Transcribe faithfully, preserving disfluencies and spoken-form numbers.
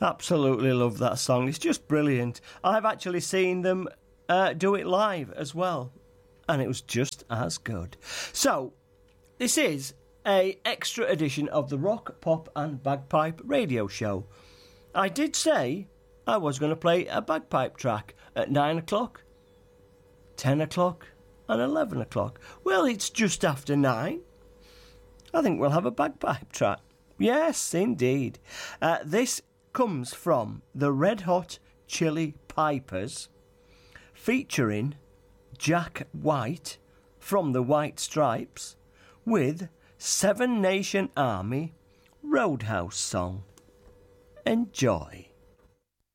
Absolutely love that song. It's just brilliant. I've actually seen them uh, do it live as well, and it was just as good. So, this is a extra edition of the Rock, Pop and Bagpipe radio show. I did say I was going to play a bagpipe track at nine o'clock, ten o'clock and eleven o'clock. Well, it's just after nine. I think we'll have a bagpipe track. Yes, indeed. Uh, this comes from the Red Hot Chili Pipers, featuring Jack White from the White Stripes with Seven Nation Army Roadhouse Song. Enjoy.